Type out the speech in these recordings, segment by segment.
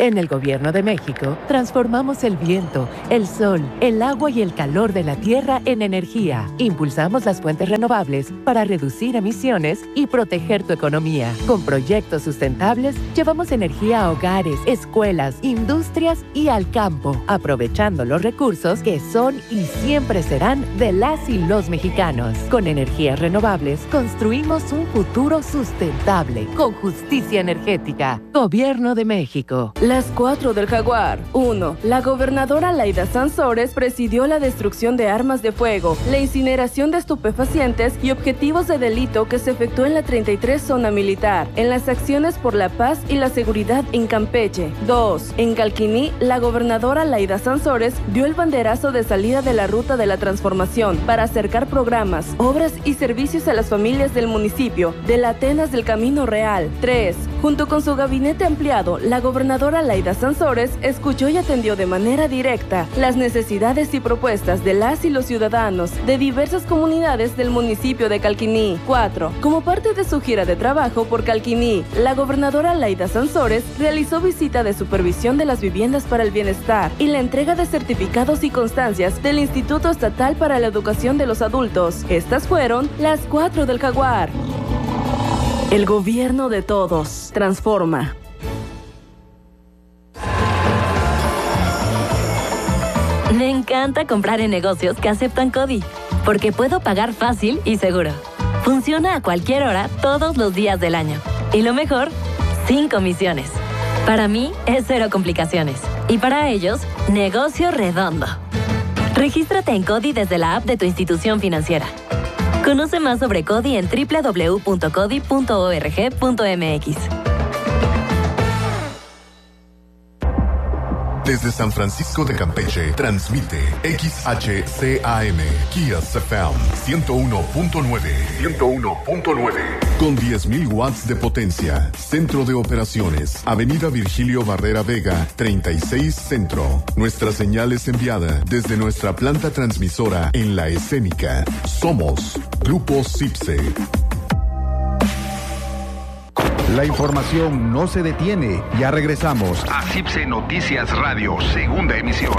En el Gobierno de México, transformamos el viento, el sol, el agua y el calor de la tierra en energía. Impulsamos las fuentes renovables para reducir emisiones y proteger tu economía. Con proyectos sustentables, llevamos energía a hogares, escuelas, industrias y al campo, aprovechando los recursos que son y siempre serán de las y los mexicanos. Con energías renovables, construimos un futuro sustentable, con justicia energética. Gobierno de México. Las 4 del Jaguar. 1. La gobernadora Laida Sansores presidió la destrucción de armas de fuego, la incineración de estupefacientes y objetivos de delito que se efectuó en la 33 Zona Militar, en las acciones por la paz y la seguridad en Campeche. 2. En Calquiní, la gobernadora Laida Sansores dio el banderazo de salida de la Ruta de la Transformación para acercar programas, obras y servicios a las familias del municipio de la Atenas del Camino Real. 3. Junto con su gabinete ampliado, la gobernadora Laida Sansores escuchó y atendió de manera directa las necesidades y propuestas de las y los ciudadanos de diversas comunidades del municipio de Calquiní. 4. Como parte de su gira de trabajo por Calquiní, la gobernadora Laida Sansores realizó visita de supervisión de las viviendas para el bienestar y la entrega de certificados y constancias del Instituto Estatal para la Educación de los Adultos. Estas fueron las 4 del Jaguar. El gobierno de todos transforma. Me encanta comprar en negocios que aceptan CODI, porque puedo pagar fácil y seguro. Funciona a cualquier hora, todos los días del año. Y lo mejor, sin comisiones. Para mí, es cero complicaciones. Y para ellos, negocio redondo. Regístrate en CODI desde la app de tu institución financiera. Conoce más sobre CODI en www.codi.org.mx. Desde San Francisco de Campeche, transmite XHCAM, Kias FM 101.9. Con 10.000 watts de potencia. Centro de operaciones. Avenida Virgilio Barrera Vega, 36 Centro. Nuestra señal es enviada desde nuestra planta transmisora en La Escénica. Somos Grupo CIPSE. La información no se detiene. Ya regresamos a CIPSE Noticias Radio, segunda emisión.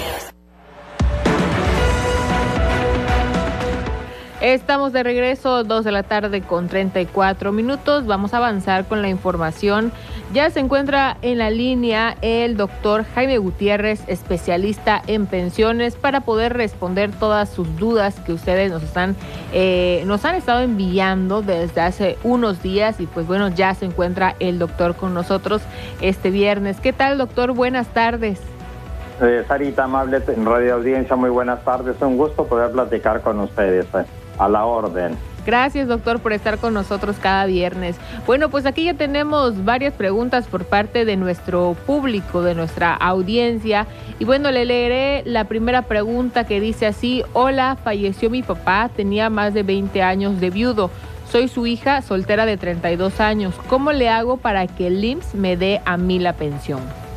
Estamos de regreso, 2 de la tarde con 34 minutos. Vamos a avanzar con la información. Ya se encuentra en la línea el doctor Jaime Gutiérrez, especialista en pensiones, para poder responder todas sus dudas que ustedes nos han estado enviando desde hace unos días. Y pues bueno, ya se encuentra el doctor con nosotros este viernes. ¿Qué tal, doctor? Buenas tardes. Sarita, amable en Radio Audiencia, muy buenas tardes. Un gusto poder platicar con ustedes. A la orden. Gracias, doctor, por estar con nosotros cada viernes. Bueno, pues aquí ya tenemos varias preguntas por parte de nuestro público, de nuestra audiencia. Y bueno, le leeré la primera pregunta, que dice así: hola, falleció mi papá, tenía más de 20 años de viudo. Soy su hija soltera de 32 años. ¿Cómo le hago para que el IMSS me dé a mí la pensión?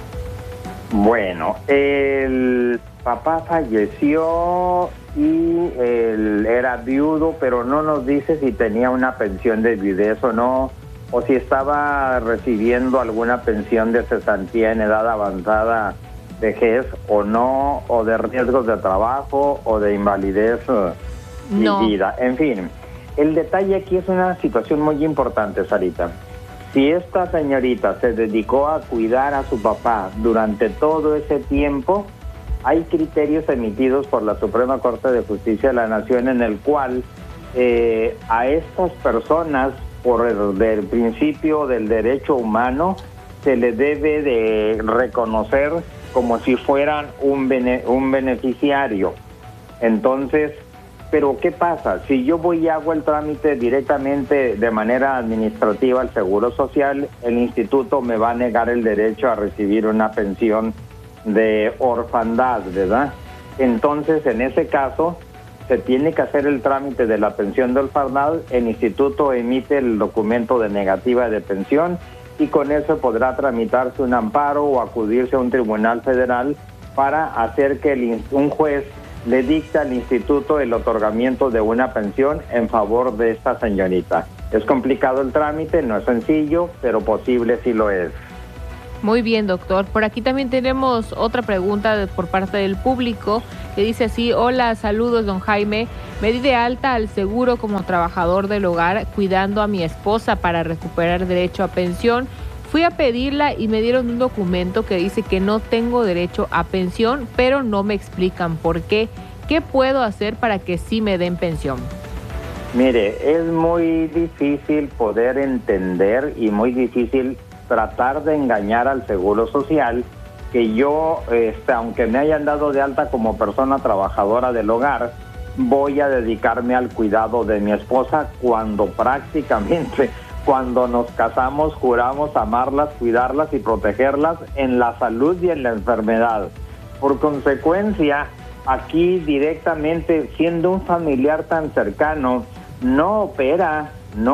Bueno, el papá falleció y él era viudo, pero no nos dice si tenía una pensión de viudez o no, o si estaba recibiendo alguna pensión de cesantía en edad avanzada, vejez o no, o de riesgos de trabajo o de invalidez y vida. En fin, el detalle aquí es una situación muy importante, Sarita. Si esta señorita se dedicó a cuidar a su papá durante todo ese tiempo, hay criterios emitidos por la Suprema Corte de Justicia de la Nación en el cual a estas personas, por el principio del derecho humano, se le debe de reconocer como si fueran un beneficiario. Entonces, pero ¿qué pasa? Si yo voy y hago el trámite directamente de manera administrativa al Seguro Social, el instituto me va a negar el derecho a recibir una pensión de orfandad, ¿verdad? Entonces, en ese caso, se tiene que hacer el trámite de la pensión de orfandad, el instituto emite el documento de negativa de pensión y con eso podrá tramitarse un amparo o acudirse a un tribunal federal para hacer que un juez le dicte al instituto el otorgamiento de una pensión en favor de esta señorita. Es complicado el trámite, no es sencillo, pero posible sí lo es. Muy bien, doctor. Por aquí también tenemos otra pregunta por parte del público que dice así: hola, saludos, don Jaime. Me di de alta al seguro como trabajador del hogar cuidando a mi esposa para recuperar derecho a pensión. Fui a pedirla y me dieron un documento que dice que no tengo derecho a pensión, pero no me explican por qué. ¿Qué puedo hacer para que sí me den pensión? Mire, es muy difícil poder entender y muy difícil tratar de engañar al Seguro Social que yo, aunque me hayan dado de alta como persona trabajadora del hogar, voy a dedicarme al cuidado de mi esposa cuando prácticamente, cuando nos casamos, juramos amarlas, cuidarlas y protegerlas en la salud y en la enfermedad. Por consecuencia, aquí directamente, siendo un familiar tan cercano, no opera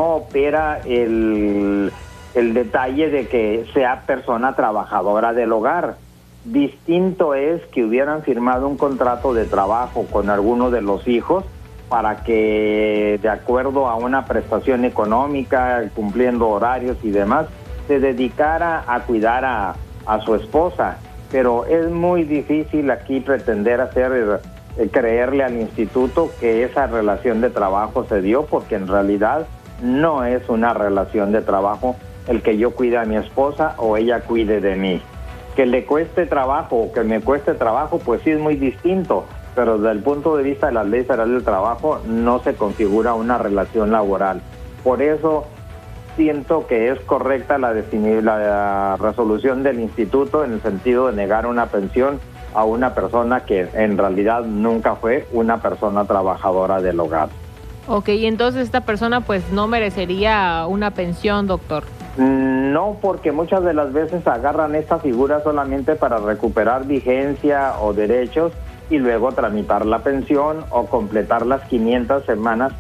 el detalle de que sea persona trabajadora del hogar. Distinto es que hubieran firmado un contrato de trabajo con alguno de los hijos para que, de acuerdo a una prestación económica, cumpliendo horarios y demás, se dedicara a cuidar a su esposa. Pero es muy difícil aquí pretender creerle al instituto que esa relación de trabajo se dio, porque en realidad no es una relación de trabajo el que yo cuide a mi esposa o ella cuide de mí. Que le cueste trabajo o que me cueste trabajo, pues sí es muy distinto, pero desde el punto de vista de la Ley Federal del Trabajo no se configura una relación laboral. Por eso siento que es correcta la resolución del instituto en el sentido de negar una pensión a una persona que en realidad nunca fue una persona trabajadora del hogar. Ok, y entonces esta persona pues no merecería una pensión, doctor. No, porque muchas de las veces agarran esta figura solamente para recuperar vigencia o derechos y luego tramitar la pensión o completar las 500 semanas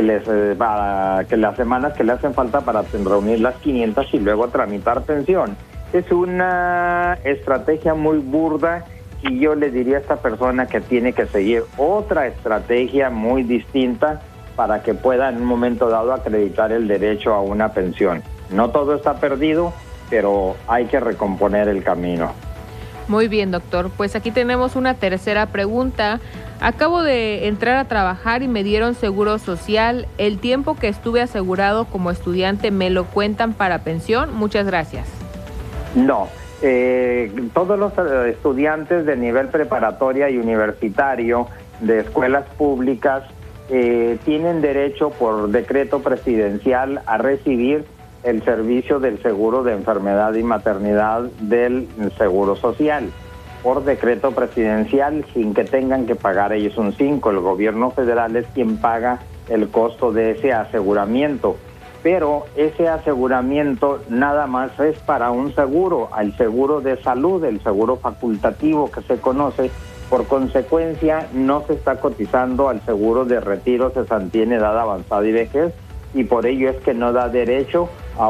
las semanas que le hacen falta para reunir las 500 y luego tramitar pensión. Es una estrategia muy burda y yo le diría a esta persona que tiene que seguir otra estrategia muy distinta para que pueda en un momento dado acreditar el derecho a una pensión. No todo está perdido, pero hay que recomponer el camino. Muy bien, doctor. Pues aquí tenemos una tercera pregunta. Acabo de entrar a trabajar y me dieron seguro social. ¿El tiempo que estuve asegurado como estudiante me lo cuentan para pensión? Muchas gracias. No. Todos los estudiantes de nivel preparatoria y universitario de escuelas públicas tienen derecho por decreto presidencial a recibir el servicio del seguro de enfermedad y maternidad del Seguro Social por decreto presidencial sin que tengan que pagar ellos un 5. El gobierno federal es quien paga el costo de ese aseguramiento, pero ese aseguramiento nada más es para un seguro, el seguro de salud, el seguro facultativo que se conoce. Por consecuencia, no se está cotizando al seguro de retiro, cesantía en edad avanzada y vejez, y por ello es que no da derecho a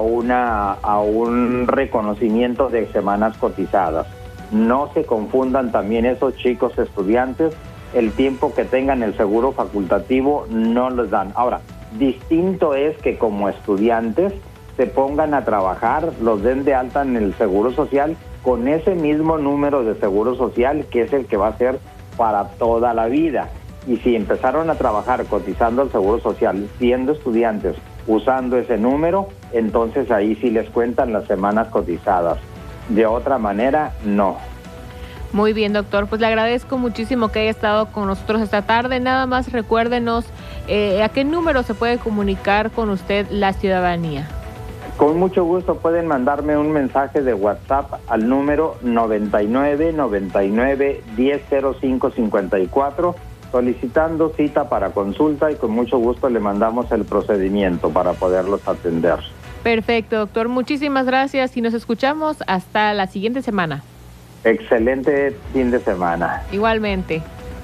un reconocimiento de semanas cotizadas. No se confundan también esos chicos estudiantes, el tiempo que tengan el seguro facultativo no los dan. Ahora, distinto es que como estudiantes se pongan a trabajar, los den de alta en el Seguro Social con ese mismo número de Seguro Social que es el que va a ser para toda la vida. Y si empezaron a trabajar cotizando al Seguro Social siendo estudiantes usando ese número, entonces ahí sí les cuentan las semanas cotizadas. De otra manera, no. Muy bien, doctor. Pues le agradezco muchísimo que haya estado con nosotros esta tarde. Nada más recuérdenos a qué número se puede comunicar con usted la ciudadanía. Con mucho gusto pueden mandarme un mensaje de WhatsApp al número 99-1005-54 solicitando cita para consulta y con mucho gusto le mandamos el procedimiento para poderlos atender. Perfecto, doctor. Muchísimas gracias y nos escuchamos hasta la siguiente semana. Excelente fin de semana. Igualmente.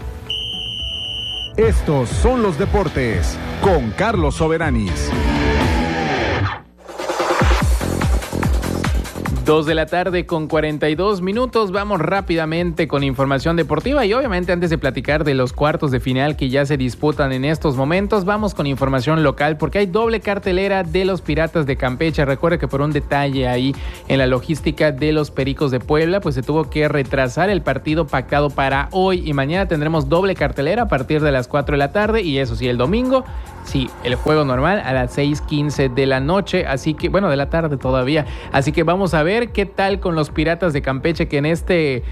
Estos son los deportes con Carlos Soberanis. 2 de la tarde con 42 minutos. Vamos rápidamente con información deportiva y obviamente antes de platicar de los cuartos de final que ya se disputan en estos momentos, vamos con información local porque hay doble cartelera de los Piratas de Campeche. Recuerda que por un detalle ahí en la logística de los Pericos de Puebla, pues se tuvo que retrasar el partido pactado para hoy y mañana tendremos doble cartelera a partir de las 4 de la tarde y eso sí, el domingo, sí, el juego normal a las 6:15 de la noche, así que, bueno, de la tarde todavía, así que vamos a ver qué tal con los Piratas de Campeche que en este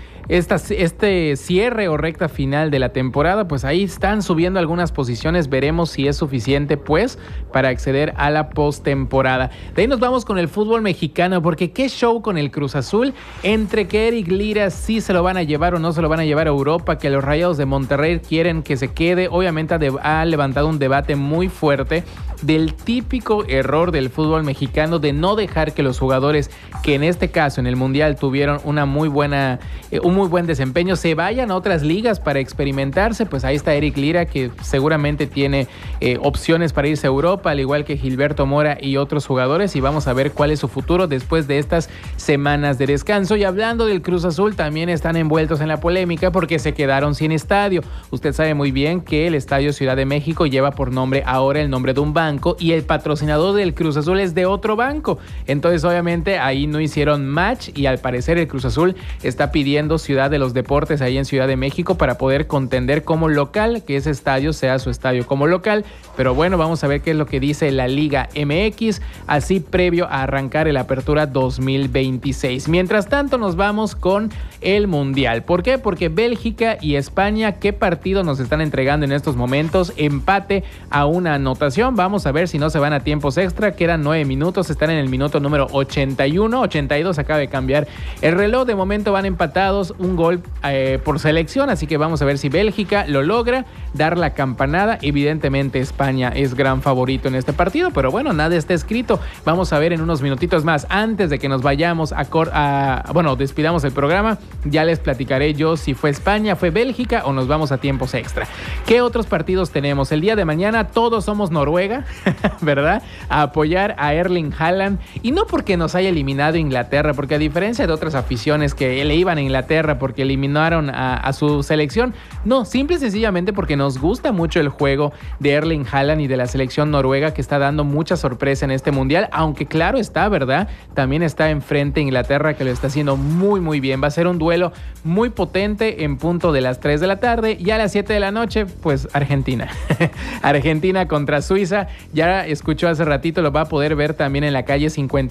cierre o recta final de la temporada, pues ahí están subiendo algunas posiciones, veremos si es suficiente pues para acceder a la postemporada. De ahí nos vamos con el fútbol mexicano, porque qué show con el Cruz Azul, entre que Eric Lira sí se lo van a llevar o no se lo van a llevar a Europa, que los Rayados de Monterrey quieren que se quede. Obviamente ha levantado un debate muy fuerte del típico error del fútbol mexicano de no dejar que los jugadores que en este caso en el Mundial tuvieron un muy buen desempeño se vayan a otras ligas para experimentarse. Pues ahí está Eric Lira, que seguramente tiene opciones para irse a Europa, al igual que Gilberto Mora y otros jugadores, y vamos a ver cuál es su futuro después de estas semanas de descanso. Y hablando del Cruz Azul, también están envueltos en la polémica porque se quedaron sin estadio. Usted sabe muy bien que el Estadio Ciudad de México lleva por nombre ahora el nombre de un banco y el patrocinador del Cruz Azul es de otro banco. Entonces obviamente ahí no hicieron match y al parecer el Cruz Azul está pidiendo Ciudad de los Deportes ahí en Ciudad de México para poder contender como local, que ese estadio sea su estadio como local. Pero bueno, vamos a ver qué es lo que dice la Liga MX, así previo a arrancar el Apertura 2026. Mientras tanto nos vamos con el Mundial. ¿Por qué? Porque Bélgica y España, ¿qué partido nos están entregando en estos momentos? Empate a una anotación. Vamos a ver si no se van a tiempos extra. Quedan 9 minutos, están en el minuto número 81, 82, acaba de cambiar el reloj. De momento van empatados, un gol por selección, así que vamos a ver si Bélgica lo logra dar la campanada. Evidentemente España es gran favorito en este partido, pero bueno, nada está escrito. Vamos a ver en unos minutitos más, antes de que nos vayamos despidamos el programa, ya les platicaré yo si fue España, fue Bélgica o nos vamos a tiempos extra. ¿Qué otros partidos tenemos? El día de mañana todos somos Noruega, ¿verdad? A apoyar a Erling Haaland, y no porque nos haya eliminado Inglaterra, porque a diferencia de otras aficiones que le iban a Inglaterra porque eliminaron a su selección, no, simple y sencillamente porque nos gusta mucho el juego de Erling Haaland y de la selección noruega, que está dando mucha sorpresa en este mundial, aunque claro está, ¿verdad? También está enfrente Inglaterra, que lo está haciendo muy muy bien. Va a ser un duelo muy potente en punto de las 3 de la tarde, y a las 7 de la noche pues Argentina Argentina contra Suiza. Ya escuchó hace ratito, lo va a poder ver también en la calle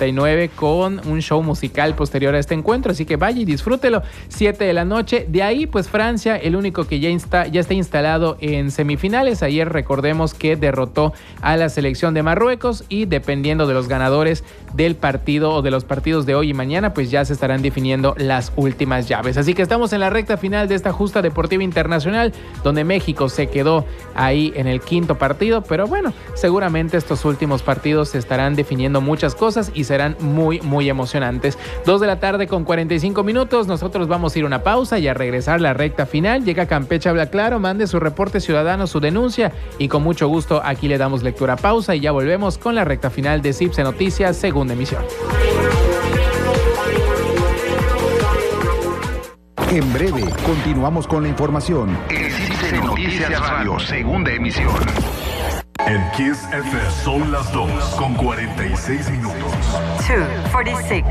59 con un show musical posterior a este encuentro, así que vaya y disfrútelo. 7 de la noche. De ahí pues Francia, el único que ya está instalado en semifinales. Ayer recordemos que derrotó a la selección de Marruecos, y dependiendo de los ganadores del partido o de los partidos de hoy y mañana, pues ya se estarán definiendo las últimas llaves. Así que estamos en la recta final de esta justa deportiva internacional, donde México se quedó ahí en el quinto partido, pero bueno, seguramente estos últimos partidos se estarán definiendo muchas cosas y serán muy muy emocionantes. 2 de la tarde con 45 minutos, nosotros vamos a ir a una pausa y a regresar la recta final. Llega Campeche Habla Claro, mande su reporte ciudadano, su denuncia, y con mucho gusto aquí le damos lectura. Pausa y ya volvemos con la recta final de CIPSE Noticias, segunda emisión. En breve, continuamos con la información. CIPSE Noticias Radio, segunda emisión. En Kiss FM son las 2 con 46 minutos. 2:46.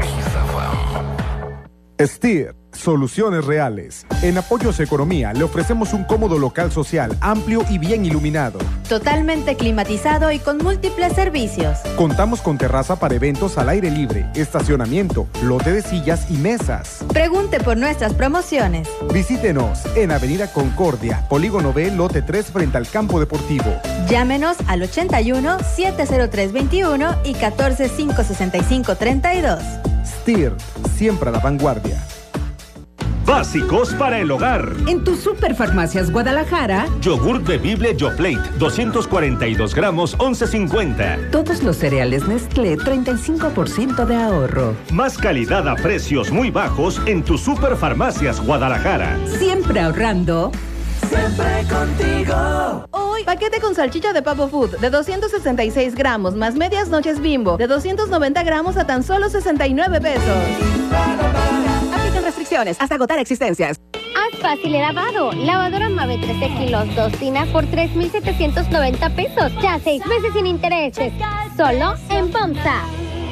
Steer, soluciones reales. En Apoyos Economía le ofrecemos un cómodo local social, amplio y bien iluminado. Totalmente climatizado y con múltiples servicios. Contamos con terraza para eventos al aire libre, estacionamiento, lote de sillas y mesas. Pregunte por nuestras promociones. Visítenos en Avenida Concordia, Polígono B, lote 3, frente al campo deportivo. Llámenos al 81-703-21 y 14-565-32. Steer, siempre a la vanguardia. Básicos para el hogar. En tu Superfarmacias Guadalajara, yogur bebible Yoplait, 242 gramos, 11.50. Todos los cereales Nestlé, 35% de ahorro. Más calidad a precios muy bajos en tu Superfarmacias Guadalajara. Siempre ahorrando, siempre contigo. Hoy, paquete con salchicha de Papo Food de 266 gramos más medias noches Bimbo de 290 gramos a tan solo 69 pesos. Aplican restricciones hasta agotar existencias. Haz fácil el lavado. Lavadora Mave 13 kilos, 2 tina por 3,790 pesos. Ya 6 meses sin intereses. Solo en FOMSA.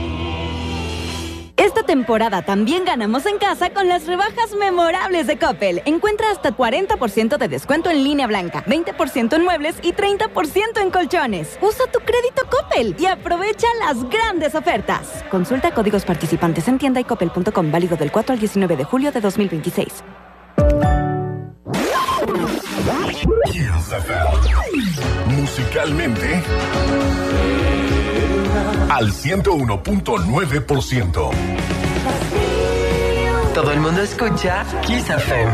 Esta temporada también ganamos en casa con las rebajas memorables de Coppel. Encuentra hasta 40% de descuento en línea blanca, 20% en muebles y 30% en colchones. Usa tu crédito Coppel y aprovecha las grandes ofertas. Consulta códigos participantes en tienda y coppel.com, válido del 4 al 19 de julio de 2026. Musicalmente al 101.9%. Todo el mundo escucha Kiss FM.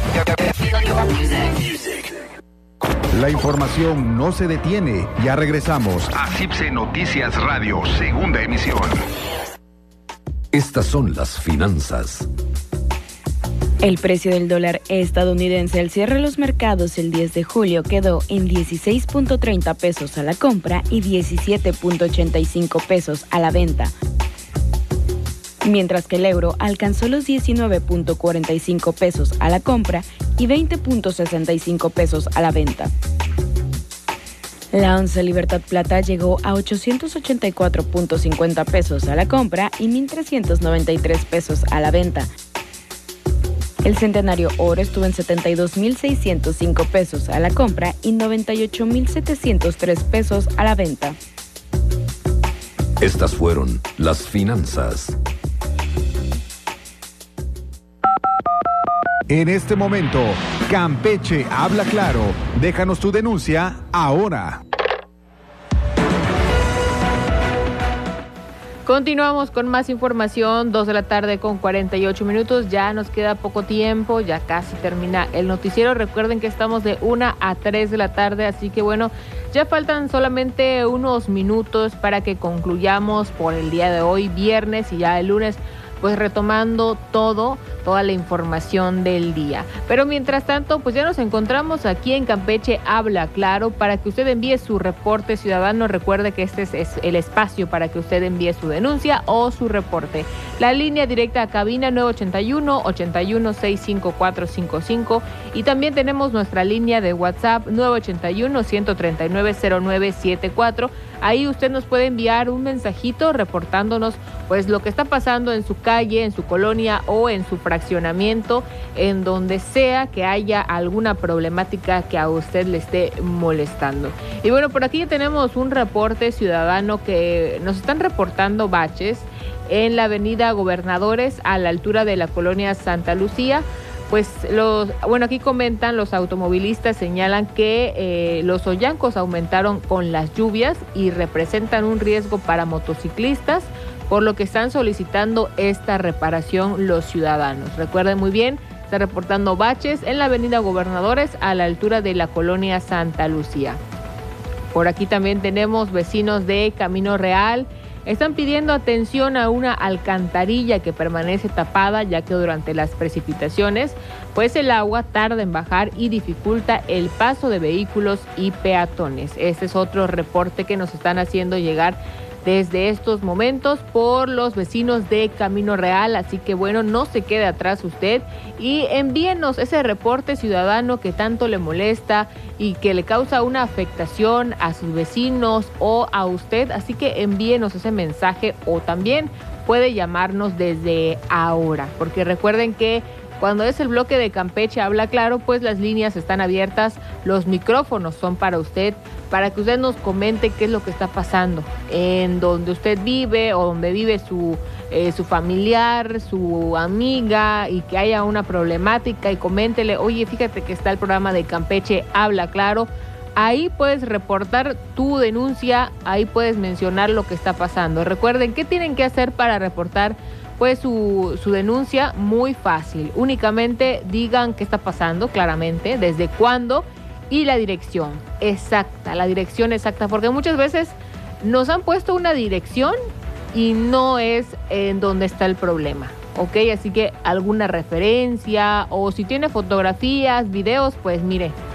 La información no se detiene. Ya regresamos. Asipse Noticias Radio, segunda emisión. Estas son las finanzas. El precio del dólar estadounidense al cierre de los mercados el 10 de julio quedó en 16.30 pesos a la compra y 17.85 pesos a la venta, mientras que el euro alcanzó los 19.45 pesos a la compra y 20.65 pesos a la venta. La onza Libertad Plata llegó a 884.50 pesos a la compra y 1.393 pesos a la venta. El centenario oro estuvo en 72.605 pesos a la compra y 98.703 pesos a la venta. Estas fueron las finanzas. En este momento, Campeche habla claro. Déjanos tu denuncia ahora. Continuamos con más información, 2 de la tarde con 48 minutos, ya nos queda poco tiempo, ya casi termina el noticiero. Recuerden que estamos de 1 a 3 de la tarde, así que bueno, ya faltan solamente unos minutos para que concluyamos por el día de hoy, viernes, y ya el lunes pues retomando toda la información del día. Pero mientras tanto, pues ya nos encontramos aquí en Campeche Habla Claro para que usted envíe su reporte ciudadano. Recuerde que este es el espacio para que usted envíe su denuncia o su reporte. La línea directa a cabina 981-81-65455 y también tenemos nuestra línea de WhatsApp 981-139-0974. Ahí usted nos puede enviar un mensajito reportándonos pues lo que está pasando en su calle, en su colonia o en su fraccionamiento, en donde sea que haya alguna problemática que a usted le esté molestando. Y bueno, por aquí ya tenemos un reporte ciudadano que nos están reportando baches en la avenida Gobernadores a la altura de la colonia Santa Lucía. Pues aquí comentan, los automovilistas señalan que los hoyancos aumentaron con las lluvias y representan un riesgo para motociclistas, por lo que están solicitando esta reparación los ciudadanos. Recuerden muy bien, está reportando baches en la avenida Gobernadores a la altura de la colonia Santa Lucía. Por aquí también tenemos vecinos de Camino Real. Están pidiendo atención a una alcantarilla que permanece tapada, ya que durante las precipitaciones, pues el agua tarda en bajar y dificulta el paso de vehículos y peatones. Este es otro reporte que nos están haciendo llegar desde estos momentos por los vecinos de Camino Real, así que bueno, no se quede atrás usted y envíenos ese reporte ciudadano que tanto le molesta y que le causa una afectación a sus vecinos o a usted, así que envíenos ese mensaje o también puede llamarnos desde ahora, porque recuerden que cuando es el bloque de Campeche Habla Claro, pues las líneas están abiertas, los micrófonos son para usted, para que usted nos comente qué es lo que está pasando en donde usted vive o donde vive su familiar, su amiga, y que haya una problemática y coméntele, oye, fíjate que está el programa de Campeche Habla Claro. Ahí puedes reportar tu denuncia, ahí puedes mencionar lo que está pasando. Recuerden, ¿qué tienen que hacer para reportar pues su denuncia? Muy fácil, únicamente digan qué está pasando claramente, desde cuándo y la dirección exacta, porque muchas veces nos han puesto una dirección y no es en donde está el problema, ¿ok? Así que alguna referencia o si tiene fotografías, videos, pues mire,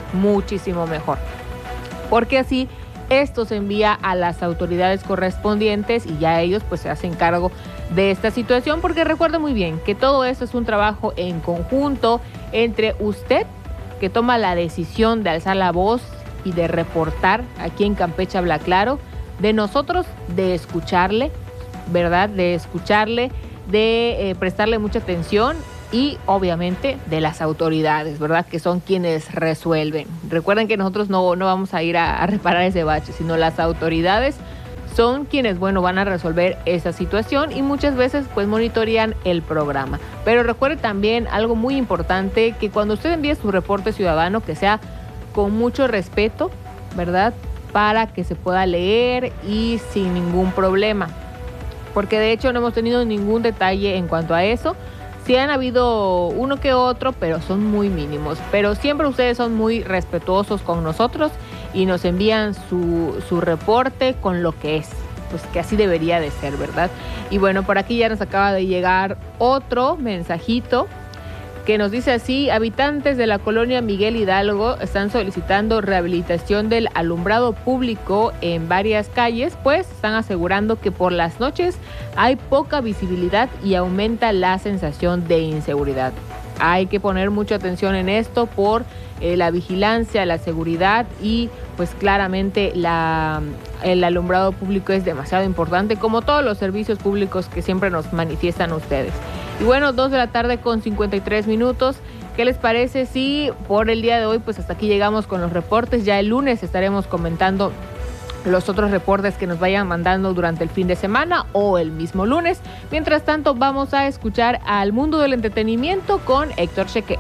muchísimo mejor. Porque así esto se envía a las autoridades correspondientes y ya ellos pues se hacen cargo de esta situación, porque recuerde muy bien que todo esto es un trabajo en conjunto entre usted, que toma la decisión de alzar la voz y de reportar aquí en Campeche Habla Claro, de nosotros de escucharle, ¿verdad? De escucharle, de prestarle mucha atención y obviamente de las autoridades, ¿verdad? Que son quienes resuelven. Recuerden que nosotros no vamos a ir a reparar ese bache, sino las autoridades son quienes, bueno, van a resolver esa situación y muchas veces pues monitorean el programa. Pero recuerde también algo muy importante, que cuando usted envíe su reporte ciudadano, que sea con mucho respeto, ¿verdad? Para que se pueda leer y sin ningún problema. Porque de hecho no hemos tenido ningún detalle en cuanto a eso. Sí han habido uno que otro, pero son muy mínimos. Pero siempre ustedes son muy respetuosos con nosotros y nos envían su reporte con lo que es. Pues que así debería de ser, ¿verdad? Y bueno, por aquí ya nos acaba de llegar otro mensajito que nos dice así: habitantes de la colonia Miguel Hidalgo están solicitando rehabilitación del alumbrado público en varias calles, pues están asegurando que por las noches hay poca visibilidad y aumenta la sensación de inseguridad. Hay que poner mucha atención en esto por la vigilancia, la seguridad y pues claramente el alumbrado público es demasiado importante, como todos los servicios públicos que siempre nos manifiestan ustedes. Y bueno, 2:53 p.m. ¿Qué les parece si por el día de hoy pues hasta aquí llegamos con los reportes? Ya el lunes estaremos comentando los otros reportes que nos vayan mandando durante el fin de semana o el mismo lunes. Mientras tanto, vamos a escuchar al mundo del entretenimiento con Héctor Cheque.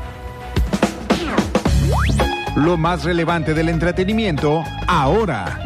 Lo más relevante del entretenimiento ahora.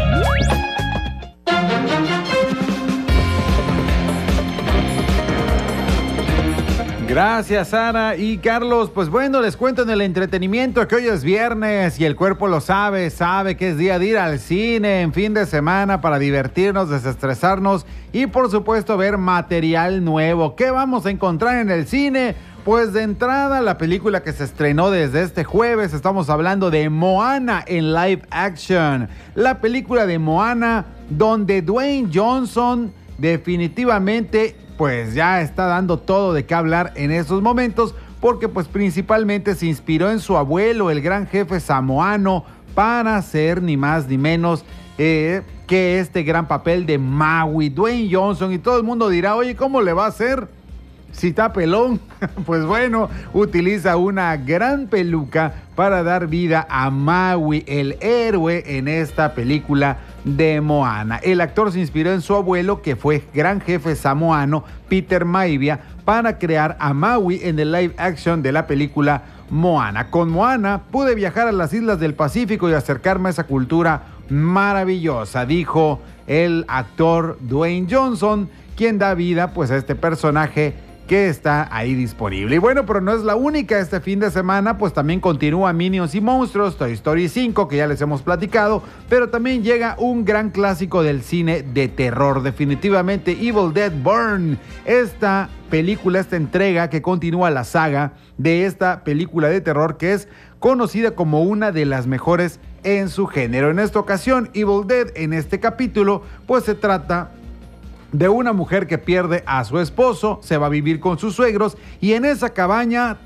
Gracias, Sara y Carlos. Pues bueno, les cuento en el entretenimiento que hoy es viernes y el cuerpo lo sabe que es día de ir al cine en fin de semana para divertirnos, desestresarnos y por supuesto ver material nuevo. ¿Qué vamos a encontrar en el cine? Pues de entrada, la película que se estrenó desde este jueves, estamos hablando de Moana en live action. La película de Moana, donde Dwayne Johnson definitivamente pues ya está dando todo de qué hablar en estos momentos, porque pues principalmente se inspiró en su abuelo, el gran jefe samoano, para hacer ni más ni menos que este gran papel de Maui, Dwayne Johnson. Y todo el mundo dirá, oye, ¿cómo le va a hacer si está pelón? Pues bueno, utiliza una gran peluca para dar vida a Maui, el héroe en esta película de Moana. El actor se inspiró en su abuelo, que fue gran jefe samoano, Peter Maivia, para crear a Maui en el live action de la película Moana. Con Moana pude viajar a las islas del Pacífico y acercarme a esa cultura maravillosa, dijo el actor Dwayne Johnson, quien da vida pues a este personaje que está ahí disponible. Y bueno, pero no es la única. Este fin de semana pues también continúa Minions y Monstruos, Toy Story 5, que ya les hemos platicado, pero también llega un gran clásico del cine de terror, definitivamente Evil Dead Burn. Esta película, esta entrega que continúa la saga de esta película de terror que es conocida como una de las mejores en su género. En esta ocasión, Evil Dead, en este capítulo, pues se trata de una mujer que pierde a su esposo, se va a vivir con sus suegros y en esa cabaña,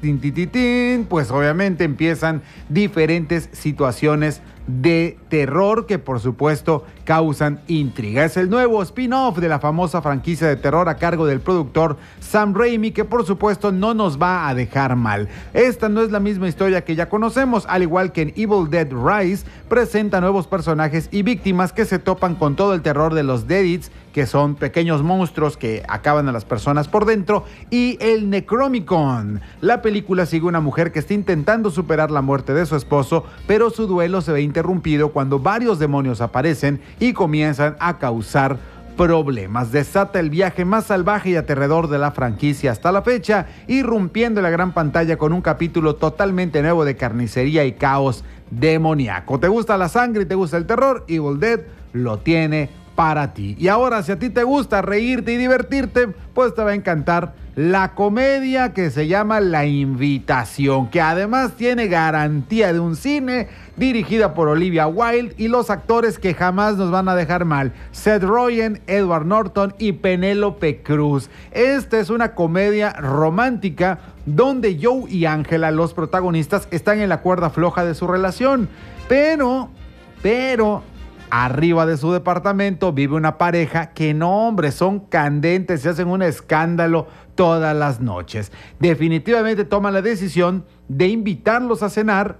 pues obviamente empiezan diferentes situaciones de terror que por supuesto causan intriga. Es el nuevo spin-off de la famosa franquicia de terror a cargo del productor Sam Raimi, que por supuesto no nos va a dejar mal. Esta no es la misma historia que ya conocemos, al igual que en Evil Dead Rise, presenta nuevos personajes y víctimas que se topan con todo el terror de los Deadites, que son pequeños monstruos que acaban a las personas por dentro, y el Necromicon. La película sigue una mujer que está intentando superar la muerte de su esposo, pero su duelo se ve interrumpido cuando varios demonios aparecen y comienzan a causar problemas. Desata el viaje más salvaje y aterrador de la franquicia hasta la fecha, irrumpiendo en la gran pantalla con un capítulo totalmente nuevo de carnicería y caos demoníaco. ¿Te gusta la sangre y te gusta el terror? Evil Dead lo tiene para ti. Y ahora, si a ti te gusta reírte y divertirte, pues te va a encantar la comedia que se llama La Invitación, que además tiene garantía de un cine, dirigida por Olivia Wilde y los actores que jamás nos van a dejar mal, Seth Rogen, Edward Norton y Penélope Cruz. Esta es una comedia romántica donde Joe y Angela, los protagonistas, están en la cuerda floja de su relación, pero arriba de su departamento vive una pareja que no, hombre, son candentes, se hacen un escándalo todas las noches. Definitivamente toman la decisión de invitarlos a cenar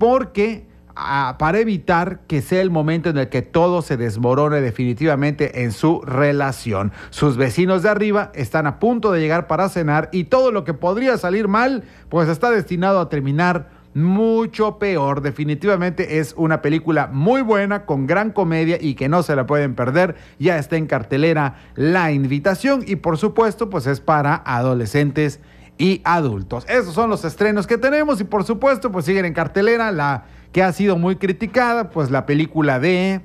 para evitar que sea el momento en el que todo se desmorone definitivamente en su relación. Sus vecinos de arriba están a punto de llegar para cenar y todo lo que podría salir mal, pues está destinado a terminar mucho peor. Definitivamente es una película muy buena, con gran comedia y que no se la pueden perder. Ya está en cartelera La Invitación y por supuesto pues es para adolescentes y adultos. Esos son los estrenos que tenemos y por supuesto pues siguen en cartelera la que ha sido muy criticada, pues la película de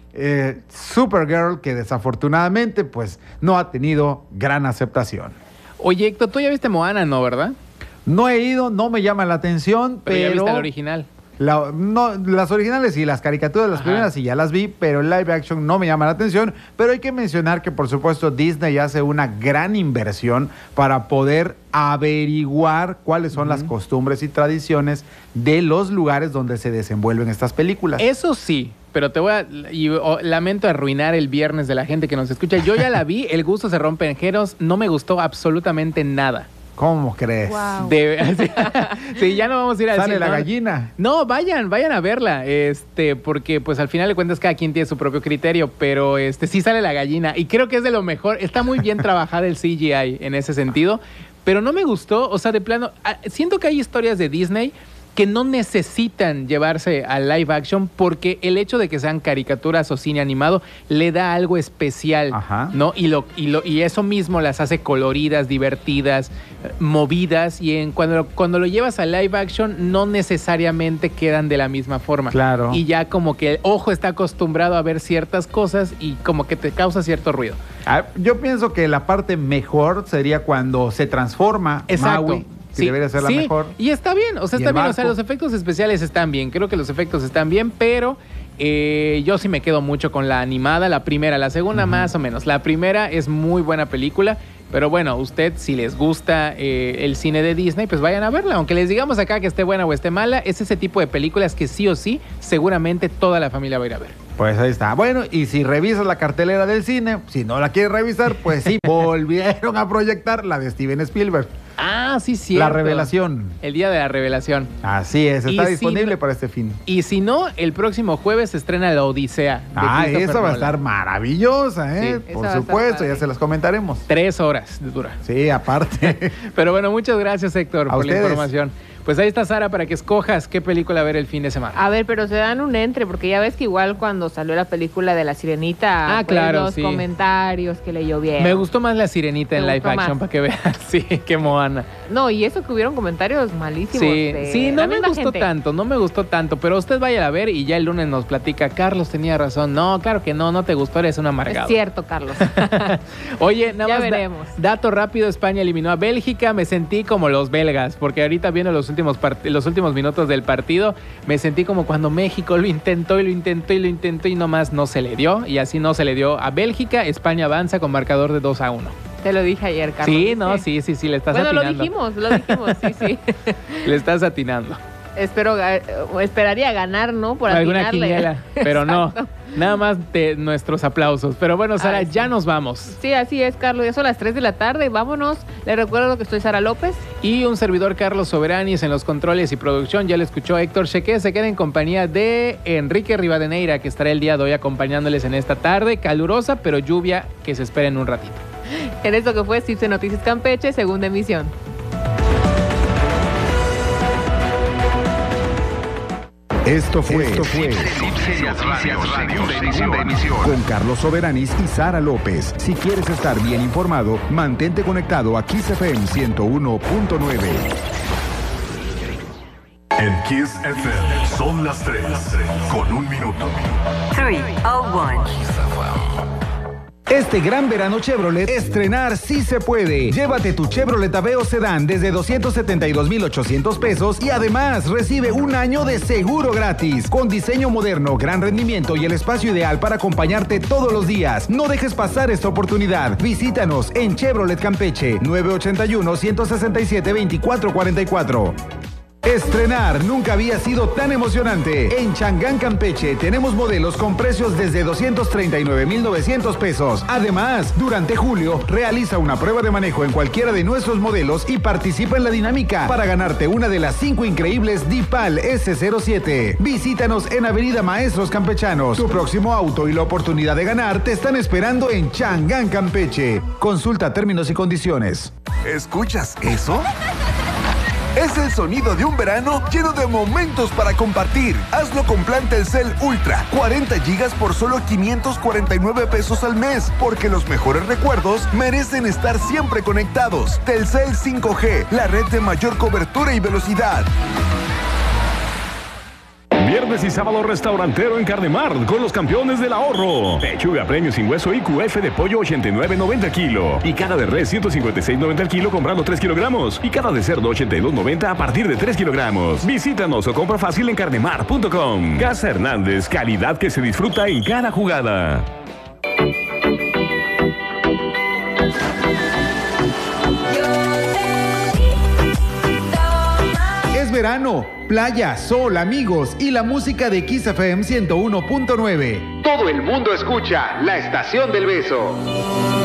Supergirl, que desafortunadamente pues no ha tenido gran aceptación. Oye, Héctor, tú ya viste Moana, ¿no, verdad? No he ido, no me llama la atención, pero... ya viste la original. Las originales y las caricaturas, las primeras sí ya las vi, pero el live action no me llama la atención. Pero hay que mencionar que por supuesto Disney hace una gran inversión para poder averiguar cuáles son las costumbres y tradiciones de los lugares donde se desenvuelven estas películas. Eso sí, pero lamento arruinar el viernes de la gente que nos escucha. Yo ya la vi, El gusto se rompe en géneros, no me gustó absolutamente nada. ¿Cómo crees? Wow. Sí, ya no vamos a ir a decir. ¿Sale la gallina? No, vayan a verla, porque pues al final de cuentas cada quien tiene su propio criterio, pero sí sale la gallina y creo que es de lo mejor. Está muy bien trabajada el CGI en ese sentido, pero no me gustó, o sea, de plano, siento que hay historias de Disney que no necesitan llevarse al live action porque el hecho de que sean caricaturas o cine animado le da algo especial, ¿no? Y eso mismo las hace coloridas, divertidas, movidas, y cuando lo llevas al live action no necesariamente quedan de la misma forma. Claro. Y ya como que el ojo está acostumbrado a ver ciertas cosas y como que te causa cierto ruido. Yo pienso que la parte mejor sería cuando se transforma Maui. Sí, debería ser la mejor. Y está bien, o sea, está bien, o sea, los efectos especiales están bien, creo que los efectos están bien, pero yo sí me quedo mucho con la animada, la primera, la segunda más o menos. La primera es muy buena película, pero bueno, usted si les gusta el cine de Disney, pues vayan a verla, aunque les digamos acá que esté buena o esté mala, es ese tipo de películas que sí o sí, seguramente toda la familia va a ir a ver. Pues ahí está. Bueno, y si revisas la cartelera del cine, si no la quieres revisar, pues sí, volvieron a proyectar la de Steven Spielberg. Ah, sí, cierto. La Revelación. El día de la Revelación. Así es, está disponible para este fin. Y si no, el próximo jueves se estrena La Odisea. Esa va a estar maravillosa, ¿eh? Sí, por supuesto, ya se las comentaremos. 3 horas dura. Sí, aparte. Pero bueno, muchas gracias, Héctor, por la información. Pues ahí está, Sara, para que escojas qué película ver el fin de semana. A ver, pero se dan un entre, porque ya ves que igual cuando salió la película de La Sirenita, claro, los comentarios que le llovieron. Me gustó más La Sirenita en live action, para que vean, sí, que Moana. No, y eso que hubieron comentarios malísimos. Sí, no me gustó tanto, pero usted vaya a ver y ya el lunes nos platica, Carlos tenía razón. No, claro que no te gustó, eres un amargado. Es cierto, Carlos. Oye, nada ya más veremos. Dato rápido, España eliminó a Bélgica, me sentí como los belgas, porque ahorita viendo los últimos minutos del partido, me sentí como cuando México lo intentó y nomás no se le dio, y así no se le dio a Bélgica. España avanza con marcador de 2-1. Te lo dije ayer, Carlos. Sí, no, sí, le estás atinando. Lo dijimos, sí. Le estás atinando. Esperaría ganar, ¿no? Por alguna atinarle. quiniela, pero no. Nada más de nuestros aplausos. Pero bueno, Sara, ya nos vamos. Sí, así es, Carlos. Ya son las 3 de la tarde. Vámonos. Les recuerdo que estoy Sara López. Y un servidor, Carlos Soberanis, en los controles y producción. Ya lo escuchó Héctor Cheque. Se queda en compañía de Enrique Rivadeneira, que estará el día de hoy acompañándoles en esta tarde calurosa, pero lluvia que se espera en un ratito. En esto que fue CIPSE Noticias Campeche, segunda emisión. Esto fue segunda emisión. Con Carlos Soberanis y Sara López. Si quieres estar bien informado, mantente conectado a Kiss FM 101.9. En Kiss FM son las 3 con 1 minuto. 3, 2, 1. Este gran verano Chevrolet, estrenar sí se puede. Llévate tu Chevrolet Aveo Sedán desde 272,800 pesos y además recibe un año de seguro gratis. Con diseño moderno, gran rendimiento y el espacio ideal para acompañarte todos los días. No dejes pasar esta oportunidad. Visítanos en Chevrolet Campeche, 981-167-2444. Estrenar nunca había sido tan emocionante. En Changán, Campeche, tenemos modelos con precios desde 239,900 pesos. Además, durante julio, realiza una prueba de manejo en cualquiera de nuestros modelos y participa en la dinámica para ganarte una de las 5 increíbles DIPAL S07. Visítanos en Avenida Maestros Campechanos. Tu próximo auto y la oportunidad de ganar te están esperando en Changán, Campeche. Consulta términos y condiciones. ¿Escuchas eso? Es el sonido de un verano lleno de momentos para compartir. Hazlo con plan Telcel Ultra. 40 gigas por solo 549 pesos al mes. Porque los mejores recuerdos merecen estar siempre conectados. Telcel 5G, la red de mayor cobertura y velocidad. Viernes y sábado restaurantero en Carnemar con los campeones del ahorro. Pechuga premio sin hueso y QF de pollo 89.90 el kilo. Y cada de res 156.90 el kilo comprando 3 kilogramos. Y cada de cerdo 82.90 a partir de 3 kilogramos. Visítanos o compra fácil en carnemar.com. Casa Hernández, calidad que se disfruta en cada jugada. Verano, playa, sol, amigos y la música de Kiss FM 101.9. Todo el mundo escucha La Estación del Beso.